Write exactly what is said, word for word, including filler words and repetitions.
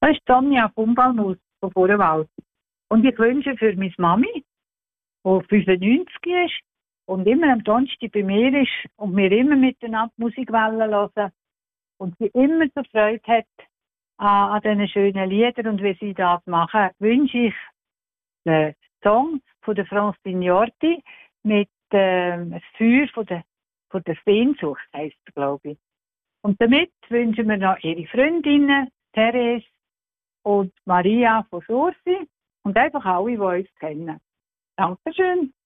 Das ist Sonja Bumbalmus von Vorwald. Und ich wünsche für meine Mami, die fünfundneunzig ist und immer am Donnerstag bei mir ist und wir immer miteinander Musikwellen hören und sie immer so Freude hat an, an diesen schönen Liedern und wie sie das machen, wünsche ich den Song von der Francine Jordi mit ähm, das Feuer von der, von der Sehnsucht, heisst es, glaube ich. Und damit wünschen wir noch ihre Freundinnen, Therese und Maria von Sursi und einfach alle, die uns kennen. Dankeschön.